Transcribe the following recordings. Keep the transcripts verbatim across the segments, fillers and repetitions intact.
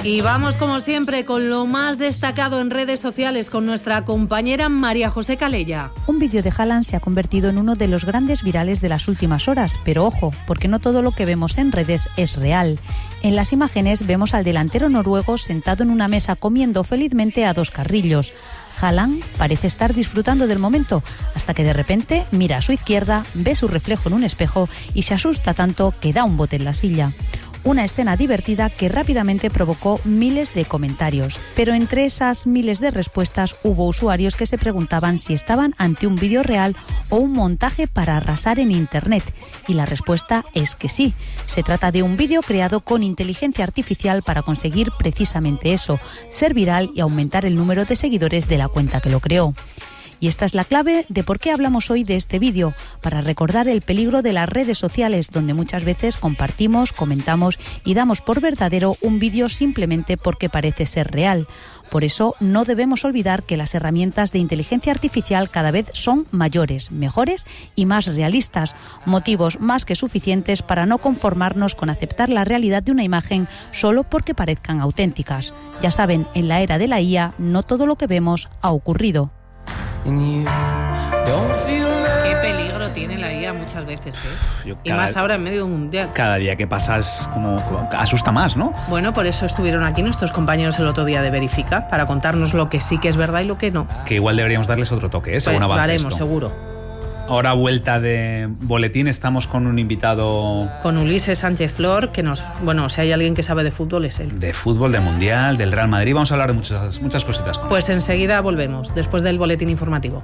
Y vamos, como siempre, con lo más destacado en redes sociales con nuestra compañera María José Calella. Un vídeo de Haaland se ha convertido en uno de los grandes virales de las últimas horas, pero ojo, porque no todo lo que vemos en redes es real. En las imágenes vemos al delantero noruego sentado en una mesa comiendo felizmente a dos carrillos. Haaland parece estar disfrutando del momento, hasta que de repente mira a su izquierda, ve su reflejo en un espejo y se asusta tanto que da un bote en la silla. Una escena divertida que rápidamente provocó miles de comentarios. Pero entre esas miles de respuestas hubo usuarios que se preguntaban si estaban ante un vídeo real o un montaje para arrasar en Internet. Y la respuesta es que sí. Se trata de un vídeo creado con inteligencia artificial para conseguir precisamente eso, ser viral y aumentar el número de seguidores de la cuenta que lo creó. Y esta es la clave de por qué hablamos hoy de este vídeo, para recordar el peligro de las redes sociales, donde muchas veces compartimos, comentamos y damos por verdadero un vídeo simplemente porque parece ser real. Por eso no debemos olvidar que las herramientas de inteligencia artificial cada vez son mayores, mejores y más realistas, motivos más que suficientes para no conformarnos con aceptar la realidad de una imagen solo porque parezcan auténticas. Ya saben, en la era de la I A no todo lo que vemos ha ocurrido. Qué peligro tiene la I A muchas veces, ¿eh? Yo, cada, y más ahora en medio de un mundial. Cada día que pasas como asusta más, ¿no? Bueno, por eso estuvieron aquí nuestros compañeros el otro día de Verifica, para contarnos lo que sí que es verdad y lo que no. Que igual deberíamos darles otro toque, ¿eh? Según pues avance lo haremos, esto. seguro. Ahora, vuelta de boletín, estamos con un invitado... Con Ulises Sánchez Flor, que nos... Bueno, si hay alguien que sabe de fútbol es él. De fútbol, de Mundial, del Real Madrid. Vamos a hablar de muchas, muchas cositas. Pues enseguida volvemos, después del boletín informativo.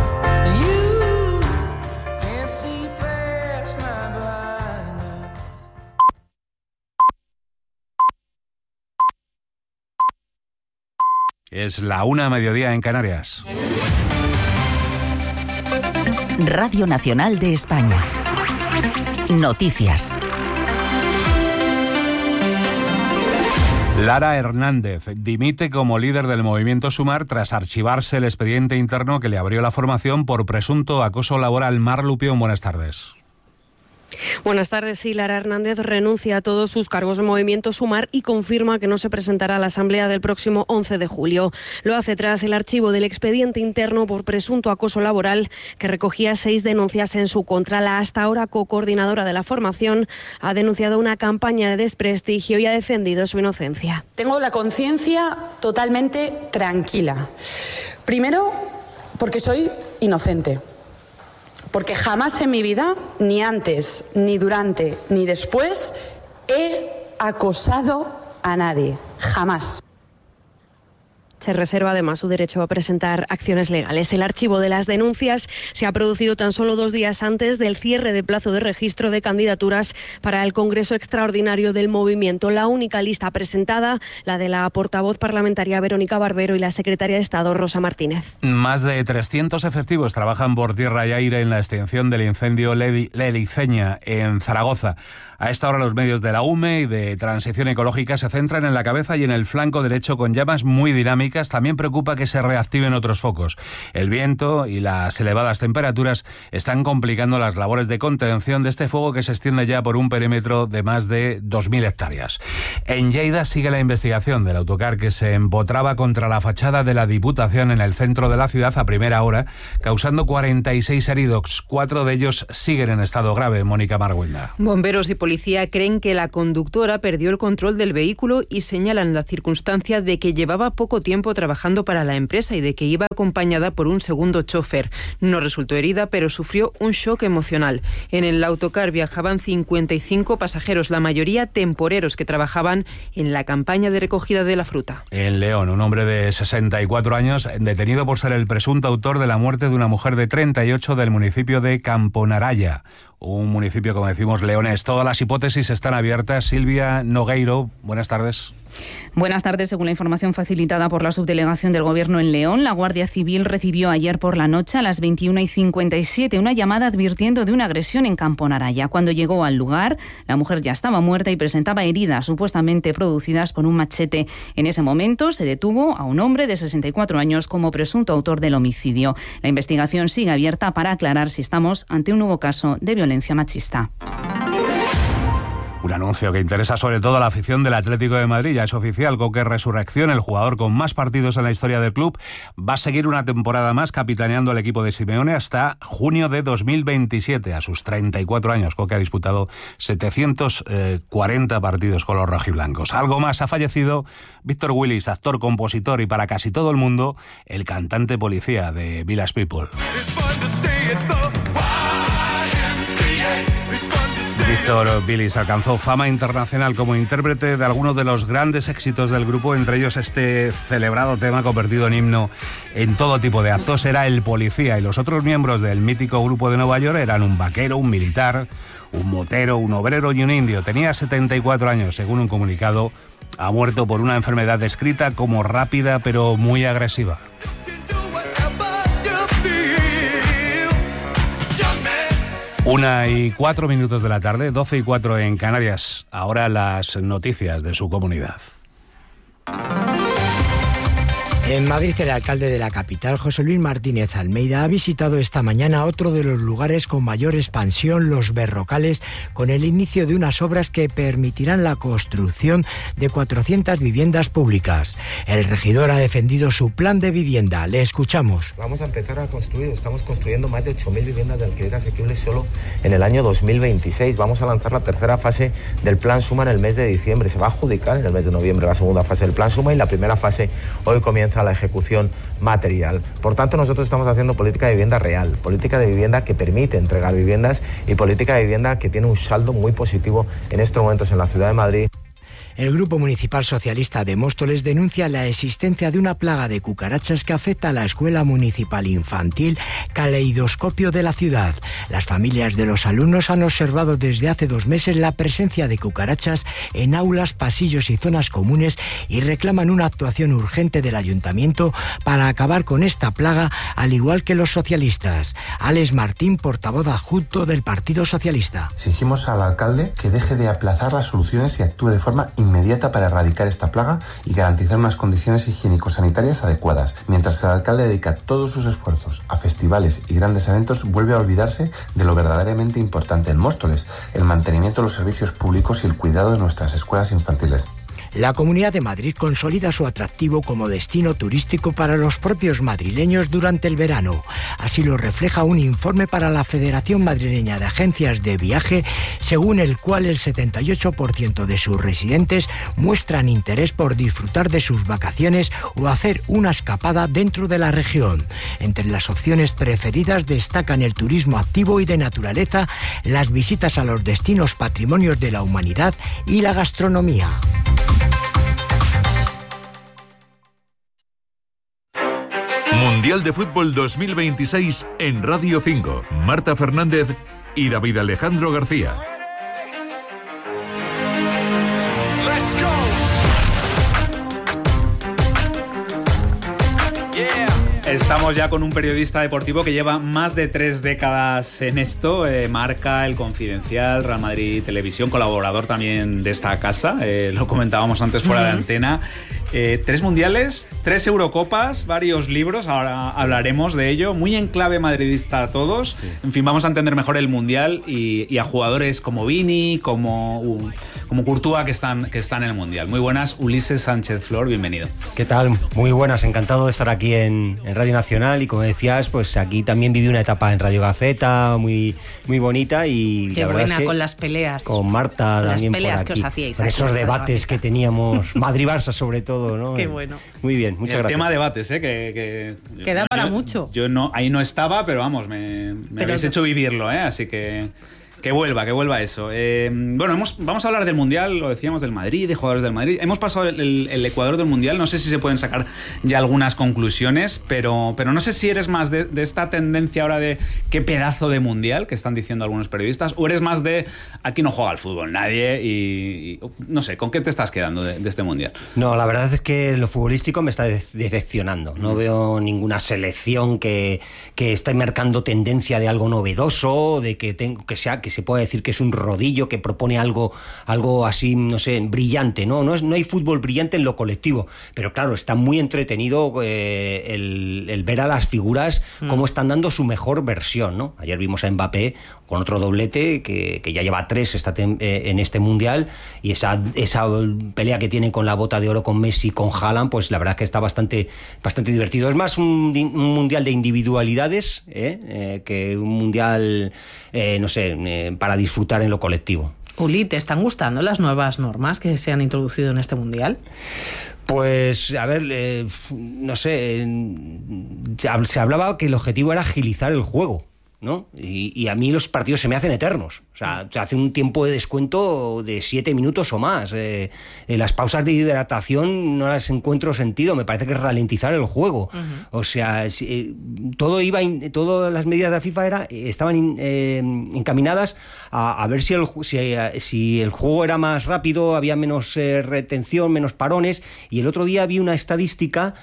Es la una a mediodía en Canarias. Radio Nacional de España. Noticias. Lara Hernández dimite como líder del movimiento Sumar tras archivarse el expediente interno que le abrió la formación por presunto acoso laboral. Mar Lupión, buenas tardes. Buenas tardes. Sí, Lara Hernández renuncia a todos sus cargos en Movimiento Sumar y confirma que no se presentará a la Asamblea del próximo once de julio. Lo hace tras el archivo del expediente interno por presunto acoso laboral que recogía seis denuncias en su contra. La hasta ahora co-coordinadora de la formación ha denunciado una campaña de desprestigio y ha defendido su inocencia. Tengo la conciencia totalmente tranquila. Primero, porque soy inocente. Porque jamás en mi vida, ni antes, ni durante, ni después, he acosado a nadie. Jamás. Se reserva además su derecho a presentar acciones legales. El archivo de las denuncias se ha producido tan solo dos días antes del cierre de plazo de registro de candidaturas para el Congreso Extraordinario del Movimiento. La única lista presentada, la de la portavoz parlamentaria Verónica Barbero y la secretaria de Estado Rosa Martínez. Más de trescientos efectivos trabajan por tierra y aire en la extinción del incendio Leliceña en Zaragoza. A esta hora los medios de la U M E y de Transición Ecológica se centran en la cabeza y en el flanco derecho con llamas muy dinámicas. También preocupa que se reactiven otros focos. El viento y las elevadas temperaturas están complicando las labores de contención de este fuego que se extiende ya por un perímetro de más de dos mil hectáreas. En Lleida sigue la investigación del autocar que se empotraba contra la fachada de la Diputación en el centro de la ciudad a primera hora, causando cuarenta y seis heridos. Cuatro de ellos siguen en estado grave. Mónica Marguilda. Bomberos y policía creen que la conductora perdió el control del vehículo y señalan la circunstancia de que llevaba poco tiempo trabajando para la empresa y de que iba acompañada por un segundo chofer. No resultó herida, pero sufrió un shock emocional. En el autocar viajaban cincuenta y cinco pasajeros, la mayoría temporeros que trabajaban en la campaña de recogida de la fruta. En León, un hombre de sesenta y cuatro años detenido por ser el presunto autor de la muerte de una mujer de treinta y ocho del municipio de Camponaraya. Un municipio, como decimos, leonés. Todas las hipótesis están abiertas. Silvia Nogueiro, buenas tardes. Buenas tardes. Según la información facilitada por la subdelegación del Gobierno en León, la Guardia Civil recibió ayer por la noche a las veintiuna y cincuenta y siete una llamada advirtiendo de una agresión en Camponaraya. Cuando llegó al lugar, la mujer ya estaba muerta y presentaba heridas supuestamente producidas por un machete. En ese momento se detuvo a un hombre de sesenta y cuatro años como presunto autor del homicidio. La investigación sigue abierta para aclarar si estamos ante un nuevo caso de violencia machista. Un anuncio que interesa sobre todo a la afición del Atlético de Madrid. Ya es oficial, Coque Resurrección, el jugador con más partidos en la historia del club, va a seguir una temporada más capitaneando al equipo de Simeone hasta junio de dos mil veintisiete. A sus treinta y cuatro años, Coque ha disputado setecientos cuarenta partidos con los rojiblancos. Algo más, ha fallecido Víctor Willis, actor, compositor y para casi todo el mundo, el cantante policía de Village People. Víctor Willis alcanzó fama internacional como intérprete de algunos de los grandes éxitos del grupo, entre ellos este celebrado tema convertido en himno en todo tipo de actos. Era el policía y los otros miembros del mítico grupo de Nueva York eran un vaquero, un militar, un motero, un obrero y un indio. Tenía setenta y cuatro años, según un comunicado. Ha muerto por una enfermedad descrita como rápida pero muy agresiva. Una y cuatro minutos de la tarde, doce y cuatro en Canarias. Ahora las noticias de su comunidad. En Madrid, el alcalde de la capital, José Luis Martínez Almeida, ha visitado esta mañana otro de los lugares con mayor expansión, Los Berrocales, con el inicio de unas obras que permitirán la construcción de cuatrocientas viviendas públicas. El regidor ha defendido su plan de vivienda. Le escuchamos. Vamos a empezar a construir, estamos construyendo más de ocho mil viviendas de alquiler asequible solo en el año dos mil veintiséis. Vamos a lanzar la tercera fase del Plan Suma en el mes de diciembre. Se va a adjudicar en el mes de noviembre la segunda fase del Plan Suma y la primera fase hoy comienza la ejecución material. Por tanto, nosotros estamos haciendo política de vivienda real, política de vivienda que permite entregar viviendas y política de vivienda que tiene un saldo muy positivo en estos momentos en la ciudad de Madrid. El Grupo Municipal Socialista de Móstoles denuncia la existencia de una plaga de cucarachas que afecta a la Escuela Municipal Infantil Caleidoscopio de la ciudad. Las familias de los alumnos han observado desde hace dos meses la presencia de cucarachas en aulas, pasillos y zonas comunes y reclaman una actuación urgente del ayuntamiento para acabar con esta plaga, al igual que los socialistas. Alex Martín, portavoz adjunto del Partido Socialista. Exigimos al alcalde que deje de aplazar las soluciones y actúe de forma inmediata para erradicar esta plaga y garantizar unas condiciones higiénico-sanitarias adecuadas. Mientras el alcalde dedica todos sus esfuerzos a festivales y grandes eventos, vuelve a olvidarse de lo verdaderamente importante en Móstoles, el mantenimiento de los servicios públicos y el cuidado de nuestras escuelas infantiles. La Comunidad de Madrid consolida su atractivo como destino turístico para los propios madrileños durante el verano. Así lo refleja un informe para la Federación Madrileña de Agencias de Viaje, según el cual el setenta y ocho por ciento de sus residentes muestran interés por disfrutar de sus vacaciones o hacer una escapada dentro de la región. Entre las opciones preferidas destacan el turismo activo y de naturaleza, las visitas a los destinos patrimonios de la humanidad y la gastronomía. Mundial de Fútbol dos mil veintiséis en Radio cinco. Marta Fernández y David Alejandro García. Let's go. Estamos ya con un periodista deportivo que lleva más de tres décadas en esto, eh, Marca, El Confidencial, Real Madrid Televisión, colaborador también de esta casa, eh, lo comentábamos antes fuera uh-huh. de antena. Eh, tres mundiales, tres Eurocopas, varios libros, ahora hablaremos de ello, muy en clave madridista a todos. Sí. En fin, vamos a entender mejor el mundial y, y a jugadores como Vini, como, uh, como Courtois que están, que están en el mundial. Muy buenas, Ulises Sánchez Flor, bienvenido. ¿Qué tal? Muy buenas, encantado de estar aquí en, en Radio Nacional y como decías, pues aquí también viví una etapa en Radio Gaceta muy, muy bonita y Qué la verdad buena, es que con las peleas. Con Marta con también las peleas por aquí, que os hacíais. con esos debates que teníamos, Madrid-Barça sobre todo. ¿No? Qué bueno. Muy bien, muchas el gracias. El tema debates, ¿eh? Que, que Queda yo, para yo, mucho. Yo no, ahí no estaba, pero vamos, me, me habéis hecho vivirlo, ¿eh? Así que que vuelva, que vuelva eso. Eh, bueno, hemos, vamos a hablar del Mundial, lo decíamos, del Madrid, de jugadores del Madrid. Hemos pasado el, el, el Ecuador del Mundial, no sé si se pueden sacar ya algunas conclusiones, pero, pero no sé si eres más de, de esta tendencia ahora de qué pedazo de Mundial, que están diciendo algunos periodistas, o eres más de aquí no juega al fútbol nadie y, y no sé, ¿con qué te estás quedando de, de este Mundial? No, la verdad es que lo futbolístico me está decepcionando. No mm. veo ninguna selección que, que esté marcando tendencia de algo novedoso, de que, tengo, que sea... que se pueda decir que es un rodillo, que propone algo, algo así, no sé, brillante, ¿no? No, es, no hay fútbol brillante en lo colectivo, pero claro, está muy entretenido eh, el, el ver a las figuras mm. cómo están dando su mejor versión, ¿no? Ayer vimos a Mbappé con otro doblete, que, que ya lleva tres esta tem- eh, en este Mundial, y esa, esa pelea que tiene con la bota de oro con Messi, con Haaland, pues la verdad es que está bastante, bastante divertido. Es más un, un Mundial de individualidades ¿eh? Eh, que un Mundial, eh, no sé, eh, para disfrutar en lo colectivo. Uli, ¿te están gustando las nuevas normas que se han introducido en este Mundial? Pues, a ver, eh, no sé, eh, se hablaba que el objetivo era agilizar el juego, ¿no? Y, y a mí los partidos se me hacen eternos. O sea, te hace un tiempo de descuento de siete minutos o más. Eh, eh, las pausas de hidratación no las encuentro sentido. Me parece que es ralentizar el juego. Uh-huh. O sea, si, eh, todo iba, in, todas las medidas de la FIFA era, estaban in, eh, encaminadas a, a ver si el, si, si el juego era más rápido, había menos eh, retención, menos parones. Y el otro día vi una estadística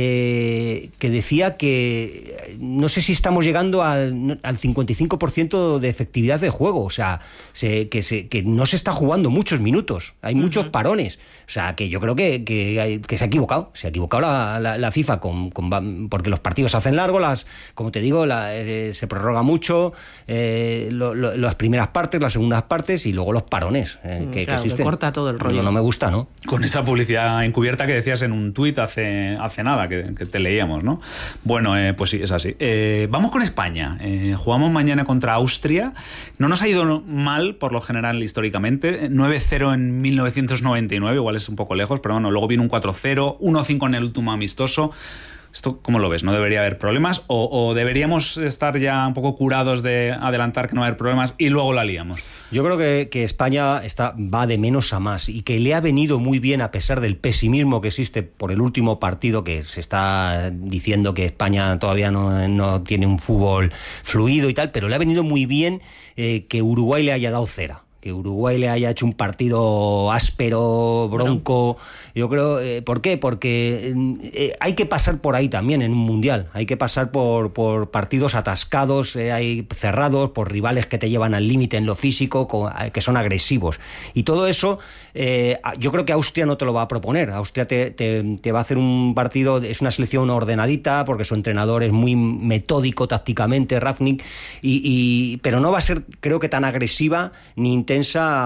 Eh, que decía que no sé si estamos llegando al, al cincuenta y cinco por ciento de efectividad de juego, o sea, se, que, se, que no se está jugando muchos minutos, hay uh-huh. muchos parones, o sea, que yo creo que, que, hay, que se ha equivocado, se ha equivocado la, la, la FIFA con, con, porque los partidos se hacen largos, las, como te digo, la, eh, se prorroga mucho, eh, lo, lo, las primeras partes, las segundas partes y luego los parones eh, mm, que, claro, que existen. Que corta todo el rollo. No, no me gusta, ¿no? Con esa publicidad encubierta que decías en un tuit hace, hace nada. Que, que te leíamos, ¿no? Bueno, eh, pues sí, es así. Eh, vamos con España. Eh, jugamos mañana contra Austria. No nos ha ido mal, por lo general, históricamente. nueve cero en mil novecientos noventa y nueve, igual es un poco lejos, pero bueno, luego viene un cuatro cero, uno cinco en el último amistoso. ¿Esto cómo lo ves? ¿No debería haber problemas? ¿O, o deberíamos estar ya un poco curados de adelantar que no va a haber problemas y luego la liamos? Yo creo que, que España está, va de menos a más y que le ha venido muy bien, a pesar del pesimismo que existe por el último partido, que se está diciendo que España todavía no, no tiene un fútbol fluido y tal, pero le ha venido muy bien eh, que Uruguay le haya dado cera. Que Uruguay le haya hecho un partido áspero, bronco. Yo creo, eh, ¿por qué? Porque eh, hay que pasar por ahí también en un mundial. Hay que pasar por, por partidos atascados, eh, hay cerrados, por rivales que te llevan al límite en lo físico, con, eh, que son agresivos. Y todo eso, eh, yo creo que Austria no te lo va a proponer. Austria te, te, te va a hacer un partido, es una selección ordenadita, porque su entrenador es muy metódico tácticamente, Rangnick, y, y, pero no va a ser, creo que, tan agresiva ni intensa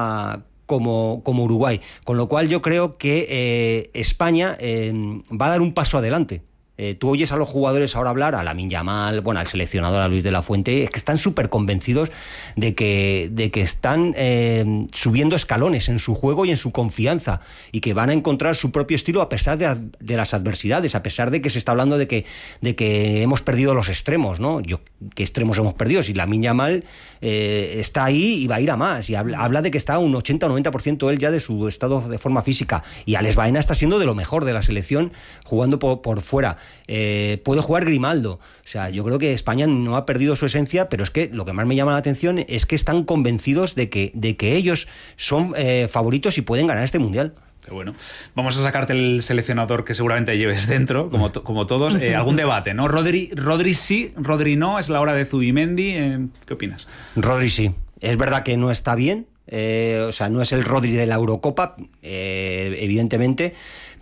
como, como Uruguay, con lo cual yo creo que eh, España eh, va a dar un paso adelante. Eh, tú oyes a los jugadores ahora hablar, a Lamine Yamal, bueno, al seleccionador, a Luis de la Fuente, es que están súper convencidos de que, de que están eh, subiendo escalones en su juego y en su confianza, y que van a encontrar su propio estilo a pesar de, de las adversidades, a pesar de que se está hablando de que, de que hemos perdido los extremos, ¿no? Yo, ¿qué extremos hemos perdido? Si Lamine Yamal eh, está ahí y va a ir a más, y habla, habla de que está a un ochenta o noventa por ciento él ya de su estado de forma física, y Alex Baena está siendo de lo mejor de la selección jugando por, por fuera. Eh, puede jugar Grimaldo. O sea, yo creo que España no ha perdido su esencia, pero es que lo que más me llama la atención es que están convencidos de que, de que ellos son eh, favoritos y pueden ganar este Mundial. Qué bueno. Vamos a sacarte el seleccionador que seguramente lleves dentro, como, to- como todos. Eh, algún debate, ¿no? Rodri, Rodri sí, Rodri no, es la hora de Zubimendi. Eh, ¿Qué opinas? Rodri sí. Es verdad que no está bien, eh, o sea, no es el Rodri de la Eurocopa, eh, evidentemente,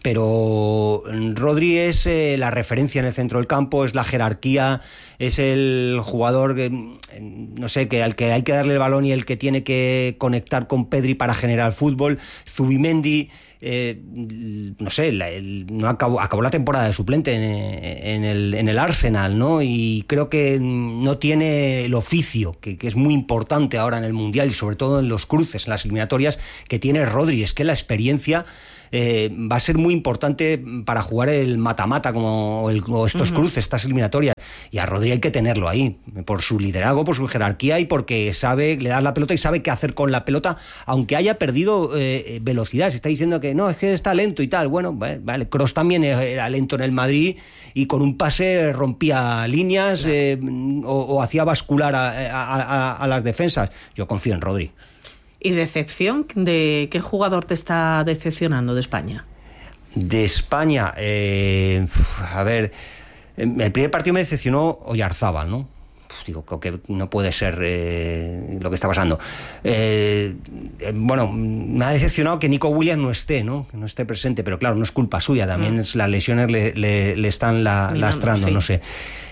pero Rodri es eh, la referencia en el centro del campo, es la jerarquía, es el jugador que, no sé, que al que hay que darle el balón y el que tiene que conectar con Pedri para generar fútbol. Zubimendi, eh, no sé, la, el, no acabó, acabó la temporada de suplente en, en, el, en el Arsenal, ¿no? Y creo que no tiene el oficio, que, que es muy importante ahora en el Mundial y sobre todo en los cruces, en las eliminatorias, que tiene Rodri. Es que la experiencia Eh, va a ser muy importante para jugar el mata-mata como el, o estos uh-huh. cruces, estas eliminatorias, y a Rodri hay que tenerlo ahí por su liderazgo, por su jerarquía y porque sabe, le das la pelota y sabe qué hacer con la pelota, aunque haya perdido eh, velocidad. Se está diciendo que no, es que está lento y tal. Bueno, vale, Kroos también era lento en el Madrid y con un pase rompía líneas, claro. eh, o, o hacía bascular a, a, a, a las defensas. Yo confío en Rodri. ¿Y decepción? ¿De qué jugador te está decepcionando de España? De España, eh, a ver, el primer partido me decepcionó Oyarzábal, ¿no? pues digo, que no puede ser eh, lo que está pasando. Eh, eh, bueno, me ha decepcionado que Nico Williams no esté, ¿no? Que no esté presente, pero claro, no es culpa suya, también mm. es, las lesiones le, le, le están la, lastrando, sí. no sé.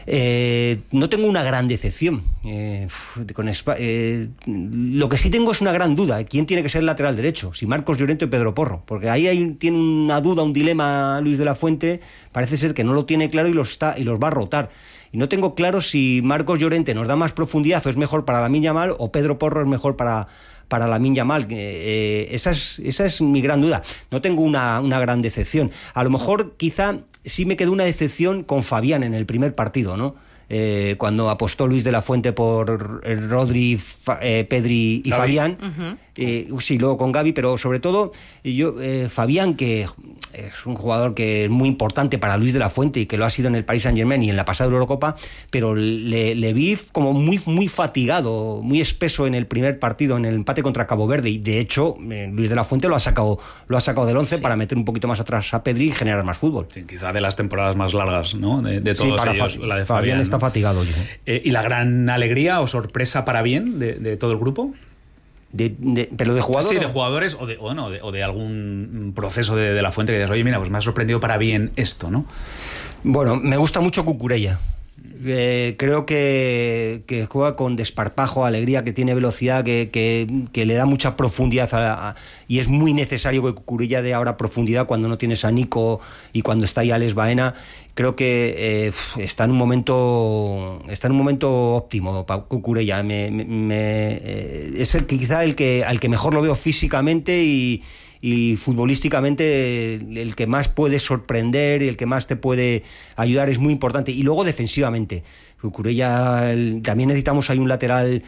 Eh, no tengo una gran decepción. Eh, con eh, lo que sí tengo es una gran duda. ¿Quién tiene que ser el lateral derecho? Si Marcos Llorente o Pedro Porro. Porque ahí hay, tiene una duda, un dilema Luis de la Fuente. Parece ser que no lo tiene claro y los, está, y los va a rotar. Y no tengo claro si Marcos Llorente nos da más profundidad o es mejor para Lamine Yamal, o Pedro Porro es mejor para, para Lamine Yamal. Eh, esa, es, esa es mi gran duda. No tengo una, una gran decepción. A lo mejor quizá sí me quedó una decepción con Fabián en el primer partido, ¿no? Eh, cuando apostó Luis de la Fuente por eh, Rodri, Fa, eh, Pedri y Gavi. Fabián, uh-huh. eh, sí, luego con Gavi, pero sobre todo yo, eh, Fabián, que es un jugador que es muy importante para Luis de la Fuente y que lo ha sido en el Paris Saint-Germain y en la pasada Eurocopa, pero le, le vi como muy, muy fatigado, muy espeso en el primer partido, en el empate contra Cabo Verde, y de hecho eh, Luis de la Fuente lo ha sacado, lo ha sacado del once sí. para meter un poquito más atrás a Pedri y generar más fútbol. Sí, quizá de las temporadas más largas, ¿no? De, de todos sí, para ellos, Fa- la de Fabián, Fabián está ¿no? fatigado. Eh, ¿Y la gran alegría o sorpresa para bien de, de todo el grupo? De, de, ¿Pero de jugadores? Sí, de jugadores o de, o no, de, o de algún proceso de, de la Fuente que dices, oye, mira, pues me ha sorprendido para bien esto, ¿no? Bueno, me gusta mucho Cucurella. Eh, creo que, que juega con desparpajo, alegría, que tiene velocidad, que, que, que le da mucha profundidad a, a, y es muy necesario que Cucurella dé ahora profundidad cuando no tienes a Nico y cuando está ahí Alex Baena. Creo que eh, está en un momento está en un momento óptimo para Cucurella. Me, me, me, eh, es el, quizá el que al que mejor lo veo físicamente y y futbolísticamente el que más puede sorprender y el que más te puede ayudar, es muy importante. Y luego defensivamente, Cucurella, el, también necesitamos ahí un lateral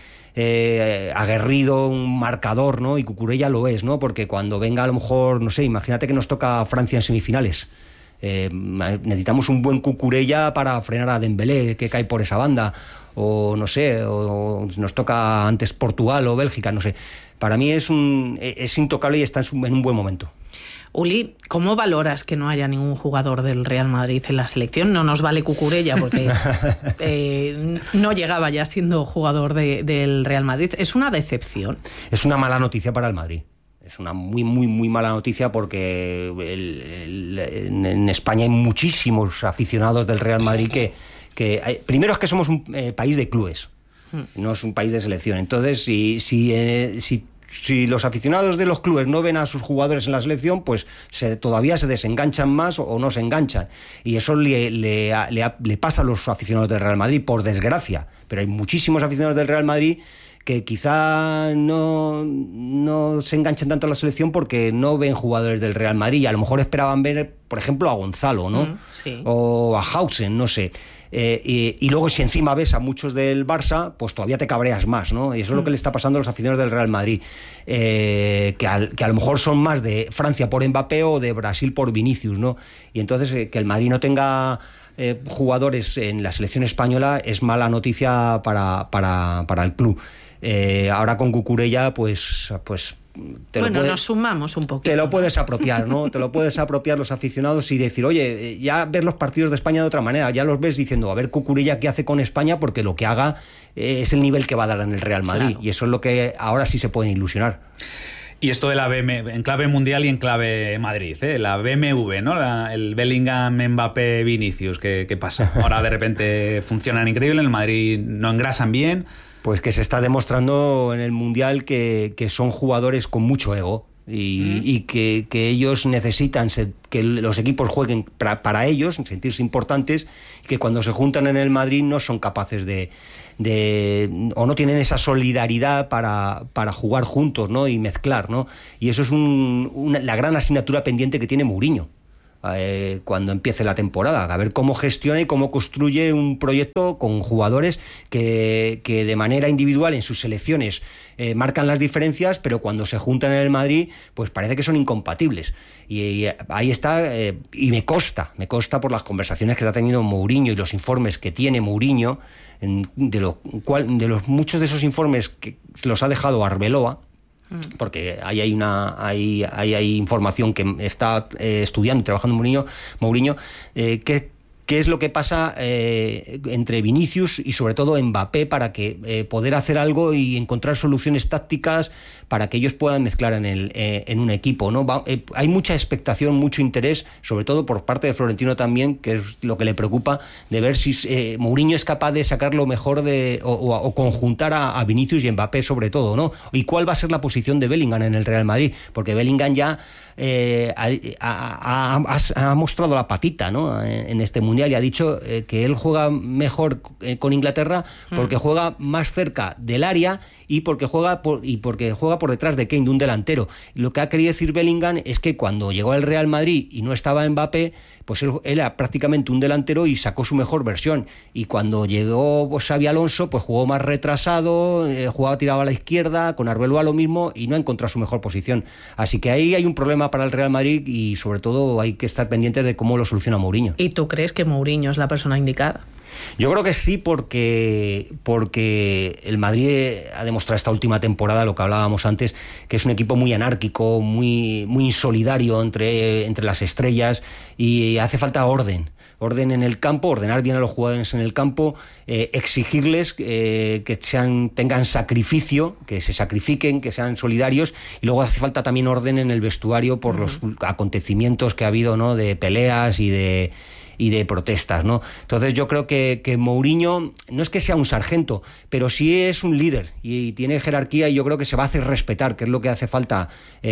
eh, aguerrido, un marcador, ¿no? Y Cucurella lo es, ¿no? Porque cuando venga, a lo mejor, no sé, imagínate que nos toca Francia en semifinales. Eh, necesitamos un buen Cucurella para frenar a Dembélé, que cae por esa banda, o no sé, o, o nos toca antes Portugal o Bélgica, no sé. Para mí es un es intocable y está en un buen momento. Uli, ¿cómo valoras que no haya ningún jugador del Real Madrid en la selección? No nos vale Cucurella porque eh, no llegaba ya siendo jugador de, del Real Madrid. ¿Es una decepción? Es una mala noticia para el Madrid. Es una muy, muy, muy mala noticia porque el, el, en España hay muchísimos aficionados del Real Madrid que... que hay, primero es que somos un eh, país de clubes, hmm. no es un país de selección. Entonces, si, si, eh, si, si los aficionados de los clubes no ven a sus jugadores en la selección, pues se, todavía se desenganchan más o, o no se enganchan. Y eso le, le, le, le pasa a los aficionados del Real Madrid, por desgracia. Pero hay muchísimos aficionados del Real Madrid que quizá no, no se enganchan tanto a la selección porque no ven jugadores del Real Madrid. Y a lo mejor esperaban ver, por ejemplo, a Gonzalo, ¿no? Mm, sí. O a Hausen, no sé. Eh, y, y luego si encima ves a muchos del Barça, pues todavía te cabreas más, ¿no? Y eso mm. es lo que le está pasando a los aficionados del Real Madrid, eh, que, al, que a lo mejor son más de Francia por Mbappé o de Brasil por Vinicius, ¿no? Y entonces eh, que el Madrid no tenga eh, jugadores en la selección española es mala noticia para, para, para el club. Eh, ahora con Cucurella, pues, pues te bueno, lo puedes, nos sumamos un poquito. Te lo puedes apropiar, ¿no? Te lo puedes apropiar los aficionados y decir, oye, ya ver los partidos de España de otra manera, ya los ves diciendo, a ver Cucurella qué hace con España, porque lo que haga eh, es el nivel que va a dar en el Real Madrid. Claro. Y eso es lo que ahora sí se pueden ilusionar. Y esto de la B M W, en clave mundial y en clave Madrid, ¿eh? La B M W, ¿no? La, el Bellingham, Mbappé, Vinicius, ¿qué, qué pasa? Ahora de repente funcionan increíble, en el Madrid no engrasan bien. Pues que se está demostrando en el Mundial que, que son jugadores con mucho ego y, mm. y que, que ellos necesitan ser, que los equipos jueguen para, para ellos, sentirse importantes, y que cuando se juntan en el Madrid no son capaces de... de o no tienen esa solidaridad para, para jugar juntos, ¿no? Y mezclar, ¿no? Y eso es un, una, la gran asignatura pendiente que tiene Mourinho. Eh, cuando empiece la temporada, a ver cómo gestiona y cómo construye un proyecto con jugadores que, que de manera individual en sus selecciones eh, marcan las diferencias, pero cuando se juntan en el Madrid pues parece que son incompatibles y, y ahí está, eh, y me consta me consta por las conversaciones que está teniendo Mourinho y los informes que tiene Mourinho, en, de, lo cual, de los muchos de esos informes que los ha dejado Arbeloa, porque ahí hay una hay, hay, hay información que está eh, estudiando y trabajando Mourinho, Mourinho eh, que, qué es lo que pasa eh, entre Vinicius y sobre todo Mbappé para que eh, poder hacer algo y encontrar soluciones tácticas para que ellos puedan mezclar en, el, eh, en un equipo, ¿no? Va, eh, hay mucha expectación, mucho interés, sobre todo por parte de Florentino también, que es lo que le preocupa, de ver si eh, Mourinho es capaz de sacar lo mejor de, o, o, o conjuntar a, a Vinicius y Mbappé sobre todo, ¿no? Y cuál va a ser la posición de Bellingham en el Real Madrid, porque Bellingham ya eh, ha, ha, ha, ha mostrado la patita, ¿no? En, en este Mundial y ha dicho eh, que él juega mejor eh, con Inglaterra porque mm. juega más cerca del área y porque juega por, y porque juega por detrás de Kane, de un delantero. Lo que ha querido decir Bellingham es que cuando llegó al Real Madrid y no estaba Mbappé, pues él, él era prácticamente un delantero y sacó su mejor versión. Y cuando llegó pues, Xabi Alonso, pues jugó más retrasado, eh, jugaba tirado a la izquierda, con Arbeloa lo mismo y no ha encontrado su mejor posición. Así que ahí hay un problema para el Real Madrid y sobre todo hay que estar pendientes de cómo lo soluciona Mourinho. ¿Y tú crees que Mourinho es la persona indicada? Yo creo que sí, porque, porque el Madrid ha demostrado esta última temporada, lo que hablábamos antes, que es un equipo muy anárquico, muy, muy insolidario entre, entre las estrellas y hace falta orden. Orden en el campo, ordenar bien a los jugadores en el campo, eh, exigirles eh, que sean, tengan sacrificio, que se sacrifiquen, que sean solidarios, y luego hace falta también orden en el vestuario por uh-huh. los acontecimientos que ha habido, ¿no? De peleas y de y de protestas, ¿no? Entonces yo creo que, que Mourinho no es que sea un sargento, pero sí es un líder y tiene jerarquía y yo creo que se va a hacer respetar, que es lo que hace falta,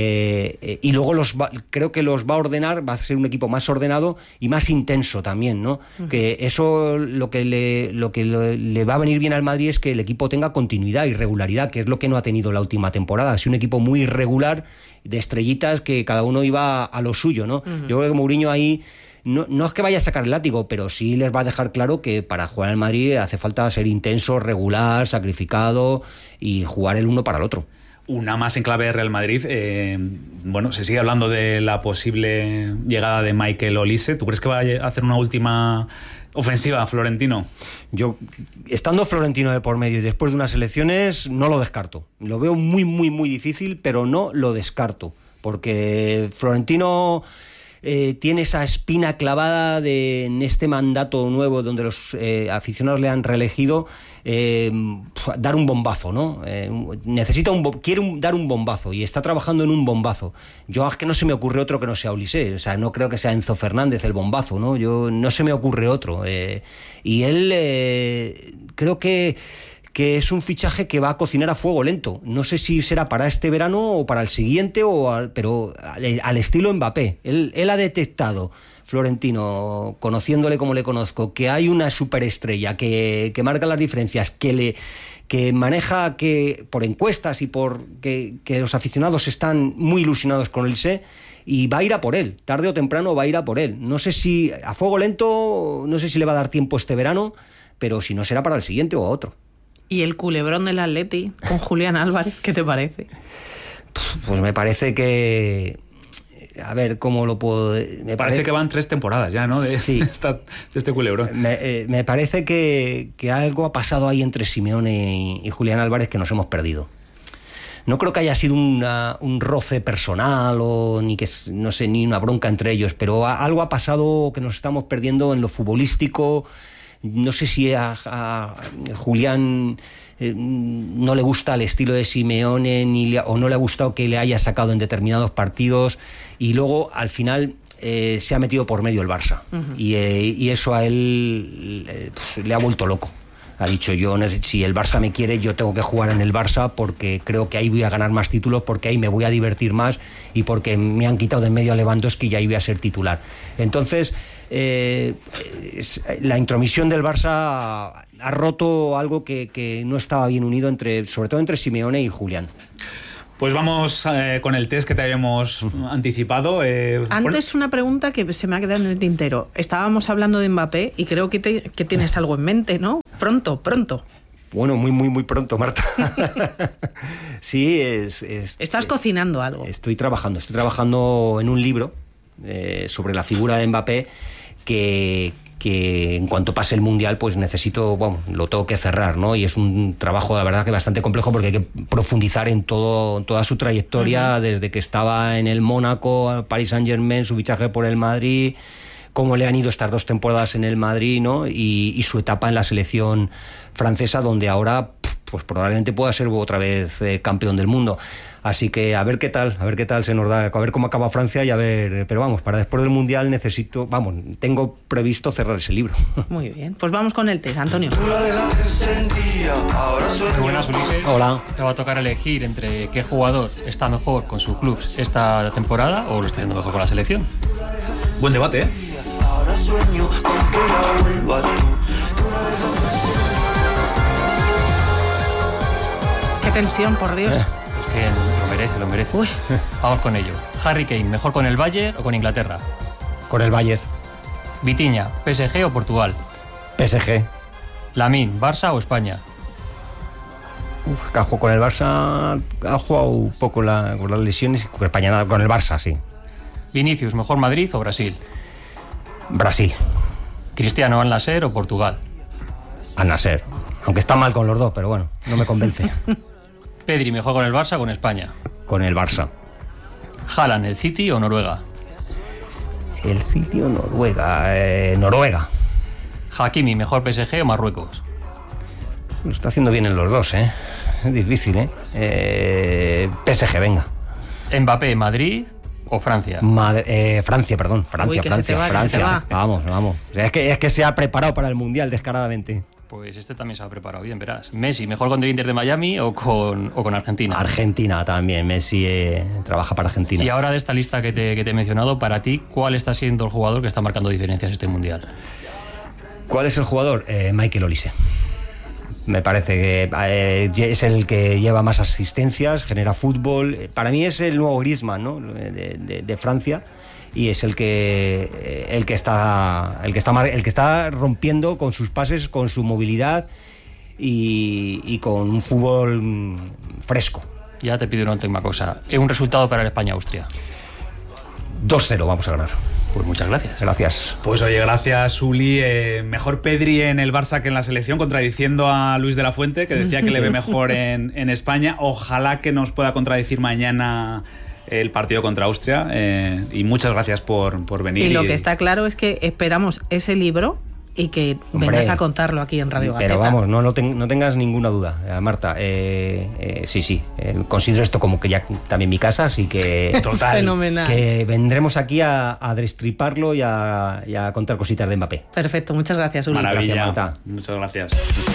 eh, eh, y luego los va, creo que los va a ordenar, va a ser un equipo más ordenado y más intenso también, ¿no? Uh-huh. Que eso lo que le lo que le, le va a venir bien al Madrid es que el equipo tenga continuidad y regularidad, que es lo que no ha tenido la última temporada. Ha sido un equipo muy irregular, de estrellitas que cada uno iba a lo suyo, ¿no? Uh-huh. Yo creo que Mourinho ahí No, no es que vaya a sacar el látigo, pero sí les va a dejar claro que para jugar en Madrid hace falta ser intenso, regular, sacrificado y jugar el uno para el otro. Una más en clave de Real Madrid. Eh, bueno, se sigue hablando de la posible llegada de Michael Olise. ¿Tú crees que va a hacer una última ofensiva, Florentino? Yo, estando Florentino de por medio y después de unas elecciones, no lo descarto. Lo veo muy, muy, muy difícil, pero no lo descarto. Porque Florentino Eh, tiene esa espina clavada de, en este mandato nuevo donde los eh, aficionados le han reelegido, eh, dar un bombazo, ¿no? Eh, necesita un quiere un, dar un bombazo y está trabajando en un bombazo. Yo es que no se me ocurre otro que no sea Olise, o sea, no creo que sea Enzo Fernández el bombazo, ¿no? Yo no se me ocurre otro. Eh, y él eh, creo que que es un fichaje que va a cocinar a fuego lento. No sé si será para este verano o para el siguiente, o al, pero al, al estilo Mbappé. Él, él ha detectado, Florentino, conociéndole como le conozco, que hay una superestrella que, que marca las diferencias, que le que maneja que por encuestas y por que, que los aficionados están muy ilusionados con el S E, y va a ir a por él, tarde o temprano va a ir a por él. No sé si a fuego lento, no sé si le va a dar tiempo este verano, pero si no será para el siguiente o a otro. ¿Y el culebrón del Atleti con Julián Álvarez, qué te parece? Pues me parece que... A ver, ¿cómo lo puedo...? Me parece, parece que van tres temporadas ya, ¿no? De, sí. de, esta, de este culebrón. Me, eh, me parece que, que algo ha pasado ahí entre Simeone y, y Julián Álvarez que nos hemos perdido. No creo que haya sido una, un roce personal o ni que no sé ni una bronca entre ellos, pero a, algo ha pasado que nos estamos perdiendo en lo futbolístico. No sé si a, a Julián eh, no le gusta el estilo de Simeone ni le, o no le ha gustado que le haya sacado en determinados partidos y luego al final eh, se ha metido por medio el Barça. Uh-huh. y, eh, y eso a él eh, pues, le ha vuelto loco. Ha dicho, yo si el Barça me quiere, yo tengo que jugar en el Barça porque creo que ahí voy a ganar más títulos, porque ahí me voy a divertir más y porque me han quitado de en medio a Lewandowski y ahí voy a ser titular. Entonces, eh, la intromisión del Barça ha, ha roto algo que, que no estaba bien unido, entre, sobre todo entre Simeone y Julián. Pues vamos eh, con el test que te habíamos anticipado. Eh, Antes una pregunta que se me ha quedado en el tintero. Estábamos hablando de Mbappé y creo que, te, que tienes algo en mente, ¿no? Pronto, pronto. Bueno, muy, muy, muy pronto, Marta. Sí, es... es Estás es, cocinando algo. Estoy trabajando, estoy trabajando en un libro eh, sobre la figura de Mbappé que... que en cuanto pase el Mundial pues necesito, bueno, lo tengo que cerrar, ¿no? Y es un trabajo, la verdad, que bastante complejo porque hay que profundizar en todo, en toda su trayectoria, uh-huh. desde que estaba en el Mónaco, Paris Saint-Germain, su fichaje por el Madrid, cómo le han ido estas dos temporadas en el Madrid, ¿no? Y, y su etapa en la selección francesa, donde ahora pues probablemente pueda ser otra vez eh, campeón del mundo. Así que a ver qué tal, a ver qué tal se nos da, a ver cómo acaba Francia y a ver, pero vamos, para después del Mundial necesito, vamos, tengo previsto cerrar ese libro. Muy bien, pues vamos con el test, Antonio. Muy buenas, Ulises. Hola. Te va a tocar elegir entre qué jugador está mejor con su club esta temporada o lo está haciendo mejor con la selección. Buen debate, ¿eh? Ahora sueño con que ya vuelva tú. Qué tensión, por Dios. Eh. Es que lo merece, lo merece. Uy. Vamos con ello. Harry Kane, ¿mejor con el Bayern o con Inglaterra? Con el Bayern. Vitinha, ¿P S G o Portugal? P S G. Lamine, ¿Barça o España? Uf, Cajo con el Barça ha jugado un poco la, con las lesiones, con España nada, con el Barça, sí. Vinicius, ¿mejor Madrid o Brasil? Brasil. Cristiano, ¿Al Nassr o Portugal? Al Nassr. Aunque está mal con los dos, pero bueno, no me convence. Pedri, ¿mejor con el Barça o con España? Con el Barça. Haaland, ¿el City o Noruega? El City o Noruega. Eh, Noruega. Hakimi, ¿mejor P S G o Marruecos? Lo está haciendo bien en los dos, ¿eh? Es difícil, ¿eh? eh P S G, venga. Mbappé, ¿Madrid o Francia? Madre, eh, Francia, perdón. Francia, Uy, Francia, va, Francia. Vamos, vamos. O sea, es, que, es que se ha preparado para el Mundial descaradamente. Pues este también se ha preparado bien, verás. Messi, ¿mejor con el Inter de Miami o con, o con Argentina? Argentina también, Messi eh, trabaja para Argentina. Y ahora de esta lista que te, que te he mencionado, para ti, ¿cuál está siendo el jugador que está marcando diferencias este Mundial? ¿Cuál es el jugador? Eh, Michael Olise. Me parece que eh, es el que lleva más asistencias, genera fútbol. Para mí es el nuevo Griezmann, ¿no? de, de, de Francia. Y es el que el que está el que está el que está rompiendo con sus pases, con su movilidad y, y con un fútbol fresco. Ya te pido una última cosa. ¿Es un resultado para el España-Austria? dos cero vamos a ganar. Pues muchas gracias. Gracias. Pues oye, gracias, Uli. Eh, mejor Pedri en el Barça que en la selección, contradiciendo a Luis de la Fuente, que decía que le ve mejor en, en España. Ojalá que nos pueda contradecir mañana el partido contra Austria, eh, y muchas gracias por, por venir. Y lo que está claro es que esperamos ese libro y que Hombre, vengas a contarlo aquí en Radio Gaceta. Pero vamos, no, no, ten, no tengas ninguna duda, eh, Marta. Eh, eh, sí, sí, eh, considero esto como que ya también mi casa, así que total, fenomenal. Que vendremos aquí a, a destriparlo y a, y a contar cositas de Mbappé. Perfecto, muchas gracias, Uli. Maravilla, gracias, Marta. Muchas gracias.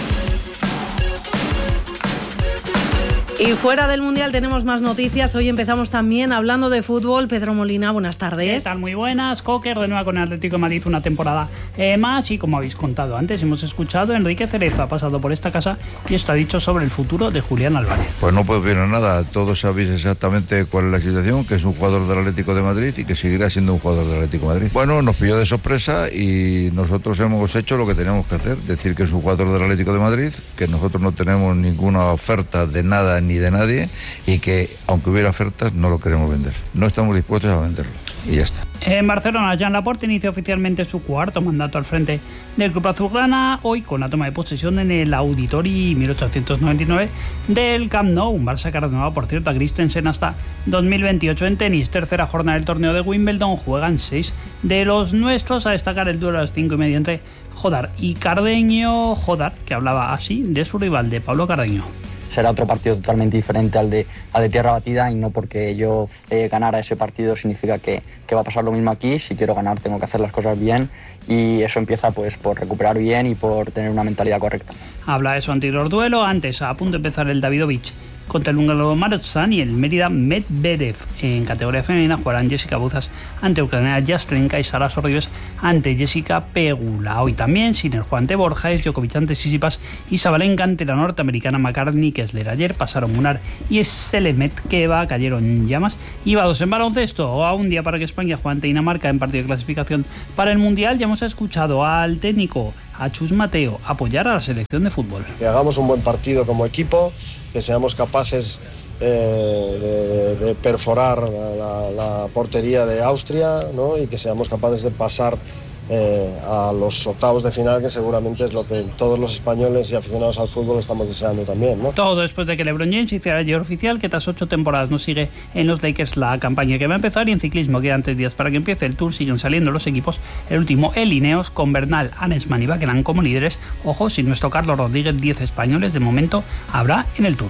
Y fuera del Mundial tenemos más noticias. Hoy empezamos también hablando de fútbol. Pedro Molina, buenas tardes. ¿Qué tal? Muy buenas. Coque renueva con el Atlético de Madrid una temporada eh, más y como habéis contado antes, hemos escuchado, Enrique Cerezo ha pasado por esta casa y esto ha dicho sobre el futuro de Julián Álvarez. Pues no puedo opinar nada. Todos sabéis exactamente cuál es la situación, que es un jugador del Atlético de Madrid y que seguirá siendo un jugador del Atlético de Madrid. Bueno, nos pilló de sorpresa y nosotros hemos hecho lo que teníamos que hacer, decir que es un jugador del Atlético de Madrid, que nosotros no tenemos ninguna oferta de nada ni de nadie y que aunque hubiera ofertas no lo queremos vender, no estamos dispuestos a venderlo y ya está. En Barcelona, Joan Laporta inicia oficialmente su cuarto mandato al frente del Club Azulgrana, hoy con la toma de posesión en el Auditori mil ochocientos noventa y nueve del Camp Nou, un Barça que ha renovado por cierto a Christensen hasta dos mil veintiocho. En tenis, tercera jornada del torneo de Wimbledon, juegan seis de los nuestros, a destacar el duelo a las cinco y media entre Jodar y Cardeño. Jodar, que hablaba así de su rival, de Pablo Cardeño. Será otro partido totalmente diferente al de, al de tierra batida y no porque yo eh, ganara ese partido significa que, que va a pasar lo mismo aquí. Si quiero ganar tengo que hacer las cosas bien y eso empieza pues por recuperar bien y por tener una mentalidad correcta. Habla de su anterior duelo, antes a punto de empezar el Davidovich contra el húngaro Marozsan y el Mérida Medvedev. En categoría femenina jugarán Jessica Buzas ante ucraniana Jaslenka y Sara Sorribes ante Jessica Pegula. Hoy también Sinner juega ante Borja, Djokovic ante Tsitsipas y Sabalenka ante la norteamericana McCartney Kessler. Ayer pasaron Munar y Selemetkeva, cayeron en llamas. Y va dos en baloncesto, a un día para que España juegue ante Dinamarca en partido de clasificación para el Mundial. Ya hemos escuchado al técnico, a Chus Mateo, apoyar a la selección de fútbol. Que hagamos un buen partido como equipo, que seamos capaces eh, de, de perforar la, la, la portería de Austria, ¿no? Y que seamos capaces de pasar eh, a los octavos de final, que seguramente es lo que todos los españoles y aficionados al fútbol estamos deseando también, ¿no? Todo después de que LeBron James hiciera ayer oficial que tras ocho temporadas no sigue en los Lakers, la campaña que va a empezar, y en ciclismo quedan tres días para que empiece el Tour. Siguen saliendo los equipos, el último el Ineos con Bernal, Arensman y Bakeland como líderes. Ojo, sin nuestro Carlos Rodríguez, diez españoles de momento habrá en el Tour.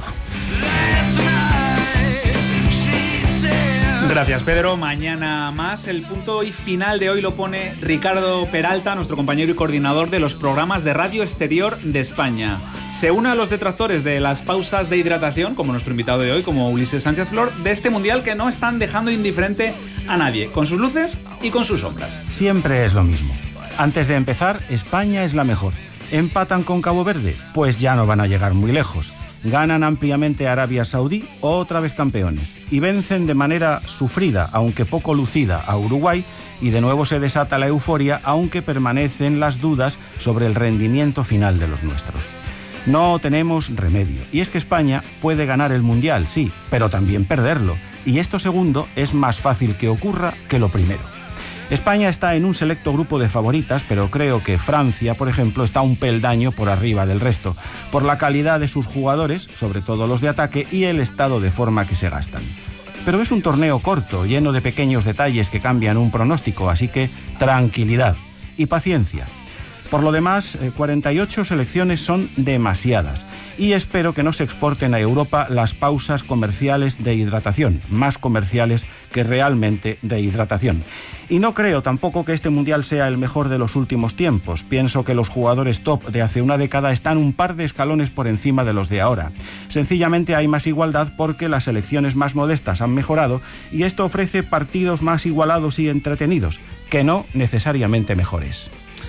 Gracias, Pedro. Mañana más. El punto y final de hoy lo pone Ricardo Peralta, nuestro compañero y coordinador de los programas de Radio Exterior de España. Se une a los detractores de las pausas de hidratación, como nuestro invitado de hoy, como Ulises Sánchez Flor, de este mundial que no están dejando indiferente a nadie, con sus luces y con sus sombras. Siempre es lo mismo. Antes de empezar, España es la mejor. ¿Empatan con Cabo Verde? Pues ya no van a llegar muy lejos. Ganan ampliamente a Arabia Saudí, otra vez campeones, y vencen de manera sufrida, aunque poco lucida, a Uruguay, y de nuevo se desata la euforia, aunque permanecen las dudas sobre el rendimiento final de los nuestros. No tenemos remedio, y es que España puede ganar el Mundial, sí, pero también perderlo, y esto segundo es más fácil que ocurra que lo primero. España está en un selecto grupo de favoritas, pero creo que Francia, por ejemplo, está un peldaño por arriba del resto, por la calidad de sus jugadores, sobre todo los de ataque, y el estado de forma que se gastan. Pero es un torneo corto, lleno de pequeños detalles que cambian un pronóstico, así que tranquilidad y paciencia. Por lo demás, cuarenta y ocho selecciones son demasiadas y espero que no se exporten a Europa las pausas comerciales de hidratación, más comerciales que realmente de hidratación. Y no creo tampoco que este Mundial sea el mejor de los últimos tiempos. Pienso que los jugadores top de hace una década están un par de escalones por encima de los de ahora. Sencillamente hay más igualdad porque las selecciones más modestas han mejorado y esto ofrece partidos más igualados y entretenidos, que no necesariamente mejores.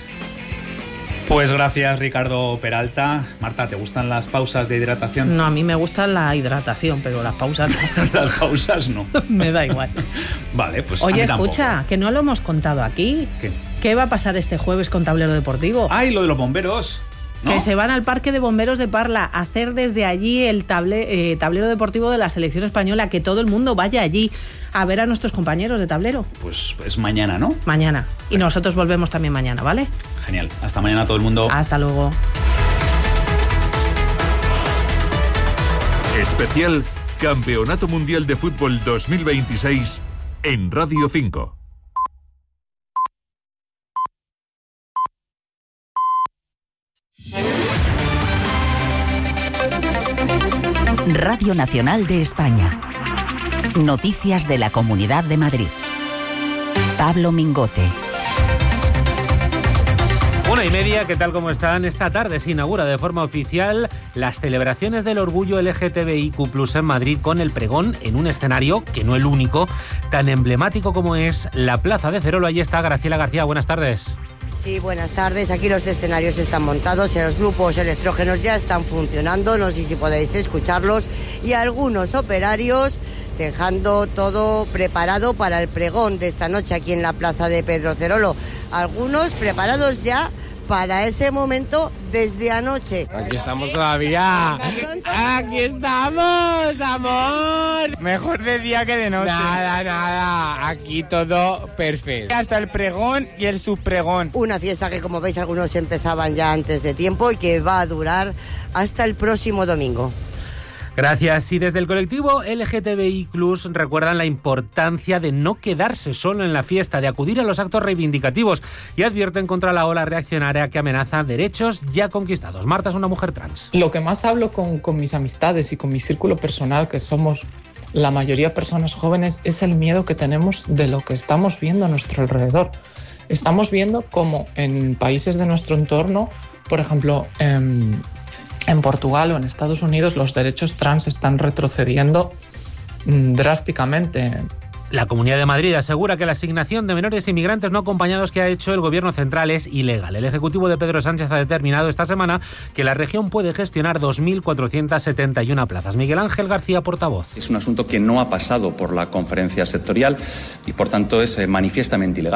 Pues gracias, Ricardo Peralta. Marta, ¿te gustan las pausas de hidratación? No, a mí me gusta la hidratación, pero las pausas no. Las pausas no. Me da igual. Vale, pues Oye, a mí tampoco. Escucha, que no lo hemos contado aquí. ¿Qué? ¿Qué va a pasar este jueves con Tablero Deportivo? ¡Ay, lo de los bomberos! ¿No? Que se van al Parque de Bomberos de Parla a hacer desde allí el table, eh, tablero deportivo de la selección española, que todo el mundo vaya allí a ver a nuestros compañeros de tablero. Pues es mañana, ¿no? Mañana. Y nosotros volvemos también mañana, ¿vale? Genial. Hasta mañana todo el mundo. Hasta luego. Especial Campeonato Mundial de Fútbol dos mil veintiséis en Radio cinco. Radio Nacional de España. Noticias de la Comunidad de Madrid. Pablo Mingote. Una y media, ¿qué tal? ¿Cómo están? Esta tarde se inaugura de forma oficial las celebraciones del orgullo L G T B I Q plus en Madrid, con el pregón en un escenario, que no el único, tan emblemático como es la Plaza de Cerolo. Ahí está Graciela García, buenas tardes. Sí, buenas tardes. Aquí los escenarios están montados y los grupos electrógenos ya están funcionando. No sé si podéis escucharlos. Y algunos operarios dejando todo preparado para el pregón de esta noche aquí en la Plaza de Pedro Cerolo. Algunos preparados ya para ese momento desde anoche. Aquí estamos todavía. Aquí estamos, amor. Mejor de día que de noche. Nada, nada. Aquí todo perfecto. Hasta el pregón y el subpregón. Una fiesta que, como veis, algunos empezaban ya antes de tiempo y que va a durar hasta el próximo domingo. Gracias. Y desde el colectivo L G T B I plus recuerdan la importancia de no quedarse solo en la fiesta, de acudir a los actos reivindicativos, y advierten contra la ola reaccionaria que amenaza derechos ya conquistados. Marta es una mujer trans. Lo que más hablo con, con mis amistades y con mi círculo personal, que somos la mayoría personas jóvenes, es el miedo que tenemos de lo que estamos viendo a nuestro alrededor. Estamos viendo como en países de nuestro entorno, por ejemplo, en... En Portugal o en Estados Unidos, los derechos trans están retrocediendo mmm, drásticamente. La Comunidad de Madrid asegura que la asignación de menores inmigrantes no acompañados que ha hecho el Gobierno central es ilegal. El Ejecutivo de Pedro Sánchez ha determinado esta semana que la región puede gestionar dos mil cuatrocientas setenta y una plazas. Miguel Ángel García, portavoz. Es un asunto que no ha pasado por la conferencia sectorial y, por tanto, es eh, manifiestamente ilegal.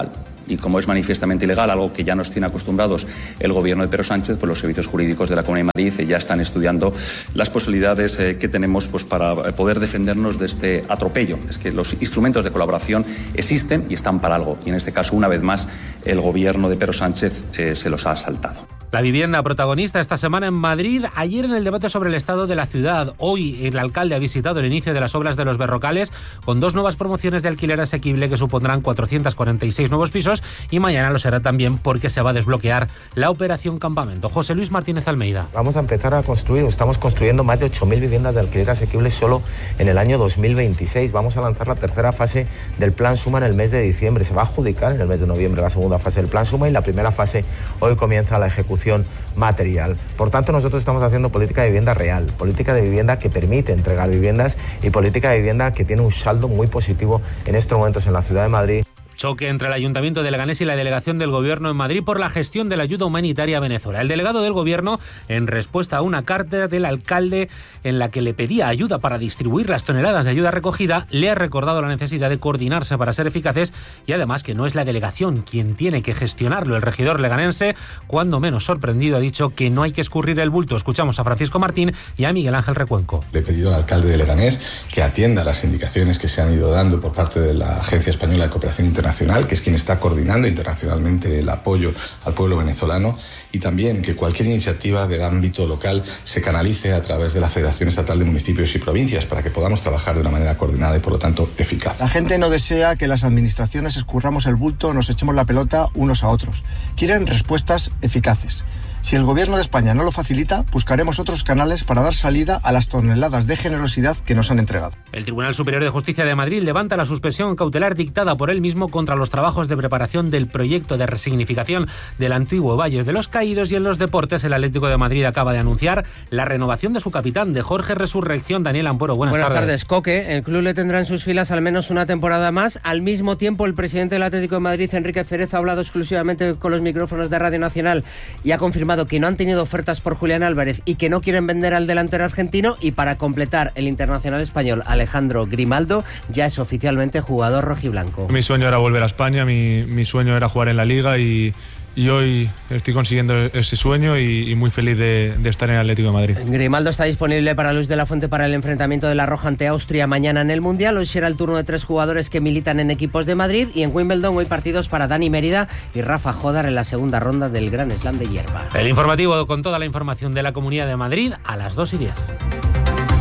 y como es manifiestamente ilegal, algo que ya nos tiene acostumbrados el gobierno de Pedro Sánchez, pues los servicios jurídicos de la Comunidad de Madrid ya están estudiando las posibilidades eh, que tenemos pues, para poder defendernos de este atropello. Es que los instrumentos de colaboración existen y están para algo, y en este caso, una vez más, el gobierno de Pedro Sánchez eh, se los ha saltado. La vivienda protagonista esta semana en Madrid, ayer en el debate sobre el estado de la ciudad. Hoy el alcalde ha visitado el inicio de las obras de Los Berrocales con dos nuevas promociones de alquiler asequible que supondrán cuatrocientos cuarenta y seis nuevos pisos, y mañana lo será también porque se va a desbloquear la operación Campamento. José Luis Martínez Almeida. Vamos a empezar a construir, estamos construyendo más de ocho mil viviendas de alquiler asequible solo en el año dos mil veintiséis. Vamos a lanzar la tercera fase del Plan Suma en el mes de diciembre. Se va a adjudicar en el mes de noviembre la segunda fase del Plan Suma y la primera fase hoy comienza la ejecución material. Por tanto, nosotros estamos haciendo política de vivienda real, política de vivienda que permite entregar viviendas y política de vivienda que tiene un saldo muy positivo en estos momentos en la ciudad de Madrid. Choque entre el Ayuntamiento de Leganés y la delegación del Gobierno en Madrid por la gestión de la ayuda humanitaria a Venezuela. El delegado del Gobierno, en respuesta a una carta del alcalde en la que le pedía ayuda para distribuir las toneladas de ayuda recogida, le ha recordado la necesidad de coordinarse para ser eficaces y además que no es la delegación quien tiene que gestionarlo. El regidor leganense, cuando menos sorprendido, ha dicho que no hay que escurrir el bulto. Escuchamos a Francisco Martín y a Miguel Ángel Recuenco. Le he pedido al alcalde de Leganés que atienda las indicaciones que se han ido dando por parte de la Agencia Española de Cooperación Internacional, que es quien está coordinando internacionalmente el apoyo al pueblo venezolano, y también que cualquier iniciativa del ámbito local se canalice a través de la Federación Estatal de Municipios y Provincias para que podamos trabajar de una manera coordinada y, por lo tanto, eficaz. La gente no desea que las administraciones escurramos el bulto o nos echemos la pelota unos a otros. Quieren respuestas eficaces. Si el Gobierno de España no lo facilita, buscaremos otros canales para dar salida a las toneladas de generosidad que nos han entregado. El Tribunal Superior de Justicia de Madrid levanta la suspensión cautelar dictada por él mismo contra los trabajos de preparación del proyecto de resignificación del antiguo Valle de los Caídos, y en los deportes el Atlético de Madrid acaba de anunciar la renovación de su capitán, de Jorge Resurrección. Daniel Amporo, buenas, buenas tardes. tardes. Coque, el club le tendrá en sus filas al menos una temporada más. Al mismo tiempo, el presidente del Atlético de Madrid, Enrique Cerezo, ha hablado exclusivamente con los micrófonos de Radio Nacional y ha confirmado que no han tenido ofertas por Julián Álvarez y que no quieren vender al delantero argentino. Y para completar, el internacional español Alejandro Grimaldo ya es oficialmente jugador rojiblanco. Mi sueño era volver a España, mi, mi sueño era jugar en la Liga y... Y hoy estoy consiguiendo ese sueño y, y muy feliz de, de estar en el Atlético de Madrid. Grimaldo está disponible para Luis de la Fuente para el enfrentamiento de la Roja ante Austria mañana en el Mundial. Hoy será el turno de tres jugadores que militan en equipos de Madrid, y en Wimbledon hoy partidos para Dani Mérida y Rafa Jodar en la segunda ronda del Gran Slam de hierba. El informativo con toda la información de la Comunidad de Madrid a las dos y diez.